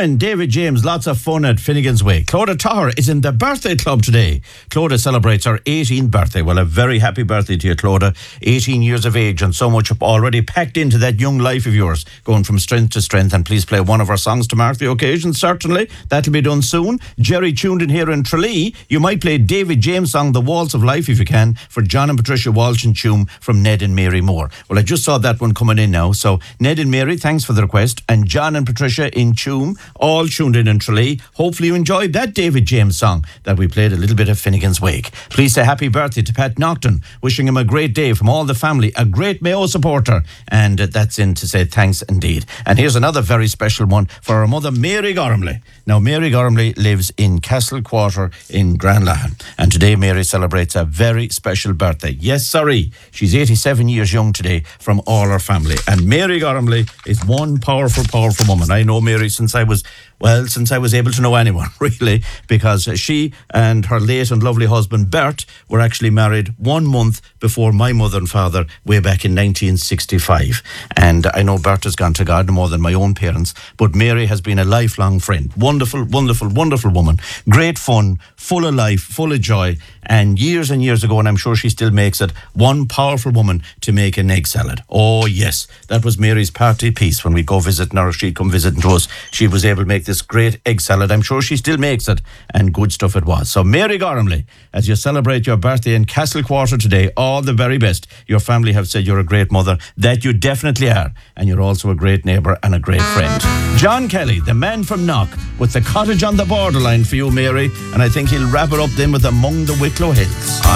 friend David James, lots of fun at Finnegan's Wake. Clodagh Tahir is in the birthday club today. Clodagh celebrates her 18th birthday. Well, a very happy birthday to you, Clodagh. 18 years of age and so much already packed into that young life of yours, going from strength to strength. And please play one of our songs to mark the occasion, certainly. That'll be done soon. Jerry tuned in here in Tralee. You might play David James' song, The Waltz of Life, if you can, for John and Patricia Walsh in Tuam from Ned and Mary Moore. Well, I just saw that one coming in now. So, Ned and Mary, thanks for the request. And John and Patricia in Tuam, all tuned in Tralee. Hopefully you enjoyed that David James song that we played a little bit of Finnegan's Wake. Please say happy birthday to Pat Naughton, wishing him a great day from all the family, a great Mayo supporter, and that's in to say thanks indeed. And here's another very special one for our mother Mary Gormley. Now Mary Gormley lives in Castle Quarter in Granlahan, and today Mary celebrates a very special birthday. Yes, sorry, she's 87 years young today from all her family, and Mary Gormley is one powerful woman. I know Mary since I was able to know anyone, really, because she and her late and lovely husband Bert were actually married 1 month before my mother and father, way back in 1965. And I know Bert has gone to God more than my own parents, but Mary has been a lifelong friend. Wonderful woman. Great fun, full of life, full of joy. And years ago, and I'm sure she still makes it, one powerful woman to make an egg salad. Oh yes, that was Mary's party piece when we go visiting her, she'd come visiting to us. She was able to make this great egg salad. I'm sure she still makes it, and good stuff it was. So Mary Gormley, as you celebrate your birthday in Castle Quarter today, all the very best. Your family have said you're a great mother. That you definitely are. And you're also a great neighbour and a great friend. John Kelly, the man from Knock, with The Cottage on the Borderline for you, Mary. And I think he'll wrap it up then with Among the Wicklow Hills.